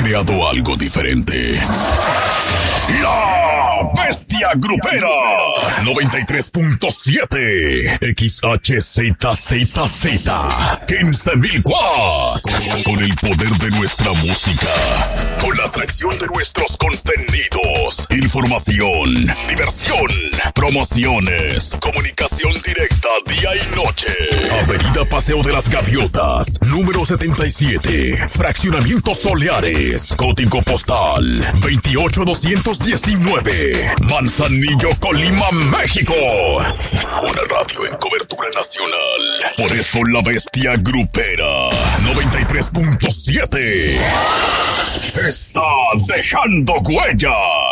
creado algo diferente. La Bestia Grupera 93.7 XHZZZ 15,000 watts. Con el poder de nuestra música, con la atracción de nuestros contenidos, información, diversión, promociones, comunicación directa día y noche. Avenida Paseo de las Gaviotas, número 77, Fraccionamiento Soleares, código postal 28219, Manzanillo, Colima, México. Una radio en cobertura nacional. Por eso la Bestia Grupera 93.7 está dejando huella.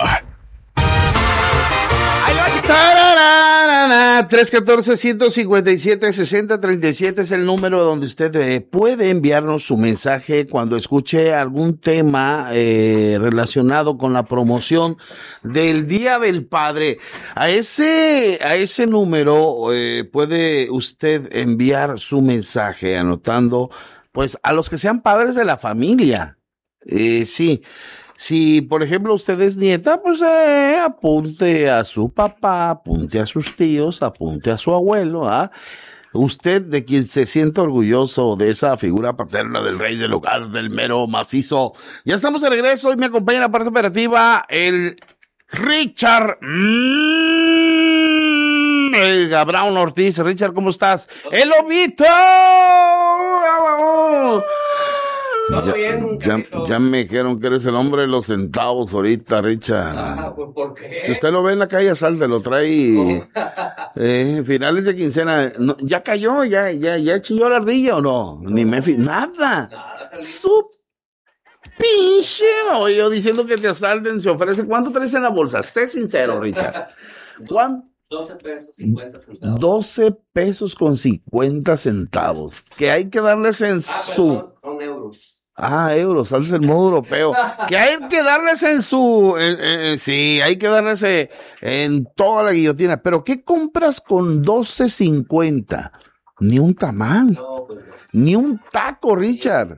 314-157-6037 es el número donde usted puede enviarnos su mensaje cuando escuche algún tema relacionado con la promoción del Día del Padre. A ese número puede usted enviar su mensaje anotando, pues, a los que sean padres de la familia. Sí. Si, por ejemplo, usted es nieta, pues apunte a su papá, apunte a sus tíos, apunte a su abuelo, ¿ah? Usted, de quien se sienta orgulloso de esa figura paterna del rey del hogar, del mero macizo. Ya estamos de regreso y me acompaña en la parte operativa el Richard el Gabrón Ortiz. Richard, ¿cómo estás? ¡El Lobito! Ya me dijeron que eres el hombre de los centavos ahorita, Richard. Pues ¿por qué? Si usted lo ve en la calle, salte, lo trae. Finales de quincena. No, ¿ya cayó? ¿Ya chilló la ardilla o no? Ni me nada. Su pinche. Oye, yo diciendo que te asalten, se ofrece. ¿Cuánto traes en la bolsa? Sé sincero, Richard. ¿Cuánto? 12 pesos 50 centavos. 12 pesos con 50 centavos. Que hay que darles en su... Son euros. Euros, sales el modo europeo. Que hay que darles en su... sí, hay que darles en toda la guillotina. Pero ¿qué compras con 12.50? Ni un tamal. No, pues no. Ni un taco, Richard.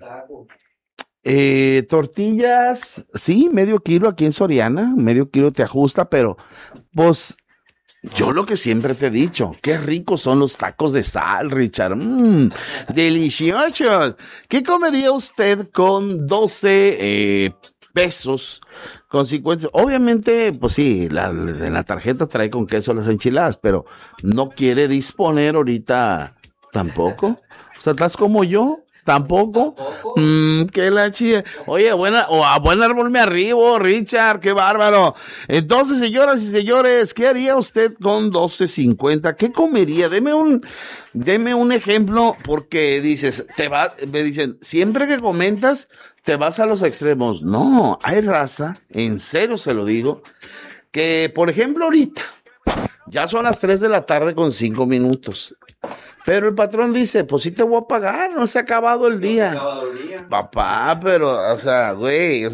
Tortillas, sí, medio kilo aquí en Soriana. Medio kilo te ajusta, pero pues... Yo lo que siempre te he dicho, qué ricos son los tacos de sal, Richard. Deliciosos. ¿Qué comería usted con 12 pesos con 50? Obviamente, pues sí, la tarjeta trae con queso las enchiladas, pero no quiere disponer ahorita tampoco. O sea, estás como yo. ¿Tampoco? Qué la chida. Oye, a buen árbol me arribo, Richard, qué bárbaro. Entonces, señoras y señores, ¿qué haría usted con 12.50? ¿Qué comería? Deme un ejemplo, porque me dicen, siempre que comentas, te vas a los extremos. No, hay raza, en serio se lo digo, que, por ejemplo, ahorita, ya son las 3 de la tarde con 5 minutos. Pero el patrón dice, pues sí te voy a pagar, no se ha acabado el día. Papá, pero, o sea, güey,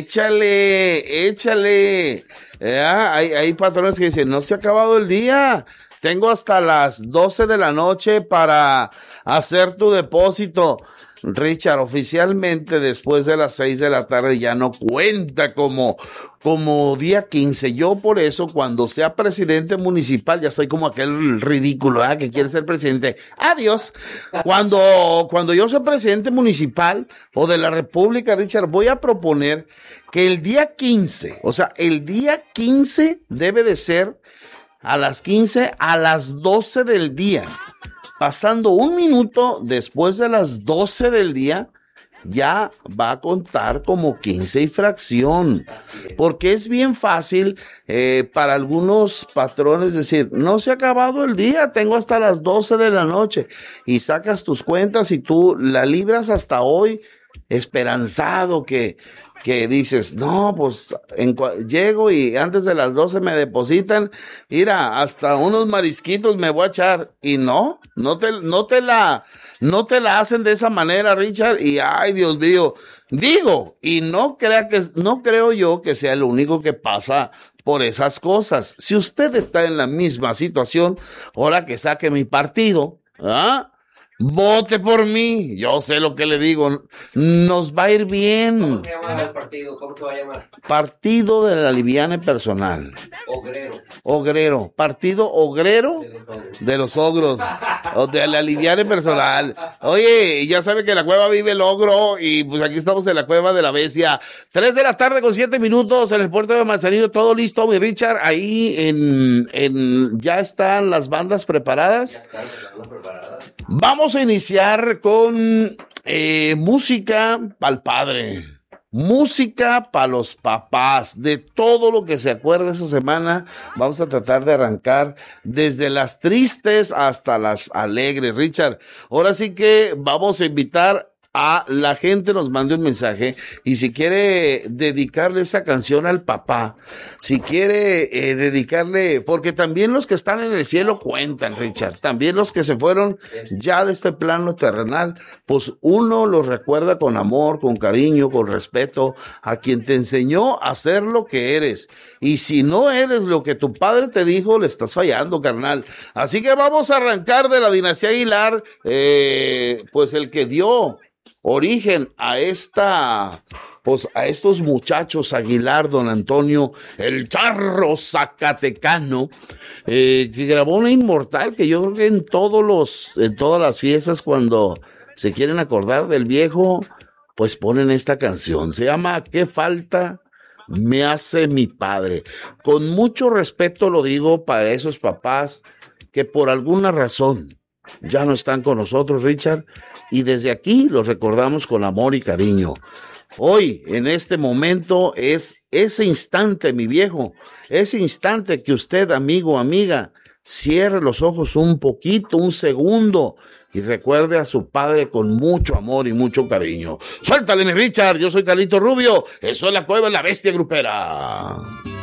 échale. Hay patrones que dicen, no se ha acabado el día. Tengo hasta las 12 de la noche para hacer tu depósito. Richard, oficialmente después de las 6 de la tarde ya no cuenta como día 15. Yo por eso, cuando sea presidente municipal, ya soy como aquel ridículo, que quiere ser presidente. Adiós. Cuando yo sea presidente municipal o de la República, Richard, voy a proponer que el día 15, o sea, el día 15 debe de ser a las 15 a las 12 del día. Pasando un minuto después de las 12 del día, ya va a contar como 15 y fracción. Porque es bien fácil para algunos patrones decir, no se ha acabado el día, tengo hasta las 12 de la noche. Y sacas tus cuentas y tú la libras hasta hoy, esperanzado que dices, no, pues llego y antes de las 12 me depositan, mira, hasta unos marisquitos me voy a echar. Y no te la hacen de esa manera, Richard, y ay, Dios mío, digo, y no creo yo que sea lo único que pasa por esas cosas. Si usted está en la misma situación, ahora que saque mi partido, vote por mí. Yo sé lo que le digo. Nos va a ir bien. ¿Cómo se llama el partido? ¿Cómo se va a llamar? Partido de la Liviane Personal. Ogrero. Partido Ogrero de los Ogros. O de la Liviane Personal. Oye, ya sabe que en la cueva vive el ogro y pues aquí estamos en la cueva de la bestia. 3 de la tarde con 7 minutos en el puerto de Manzanillo. Todo listo, mi Richard. Ahí ya están las bandas preparadas. Vamos a iniciar con música para el padre, música para los papás, de todo lo que se acuerda esa semana. Vamos a tratar de arrancar desde las tristes hasta las alegres, Richard. Ahora sí que vamos a invitar a la gente, nos mande un mensaje y si quiere dedicarle esa canción al papá, si quiere dedicarle, porque también los que están en el cielo cuentan, Richard, también los que se fueron ya de este plano terrenal, pues uno los recuerda con amor, con cariño, con respeto a quien te enseñó a ser lo que eres, y si no eres lo que tu padre te dijo, le estás fallando, carnal. Así que vamos a arrancar de la dinastía Aguilar, pues el que dio origen a estos muchachos Aguilar, don Antonio, el charro zacatecano, que grabó una inmortal que yo creo que en todas las fiestas cuando se quieren acordar del viejo, pues ponen esta canción. Se llama ¿Qué falta me hace mi padre? Con mucho respeto lo digo para esos papás que por alguna razón ya no están con nosotros, Richard, y desde aquí los recordamos con amor y cariño. Hoy, en este momento, es ese instante, mi viejo, ese instante que usted, amigo, amiga, cierre los ojos un poquito, un segundo, y recuerde a su padre con mucho amor y mucho cariño. Suéltale, mi Richard, yo soy Carlito Rubio, eso es la cueva de la bestia grupera.